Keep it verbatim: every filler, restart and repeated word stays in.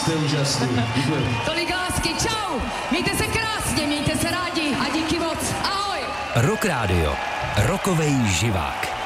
Jste úžasný. Děkuji. Tolik lásky, čau. Mějte se krásně, mějte se rádi a díky moc. Ahoj. Rock Radio. Rokovej živák.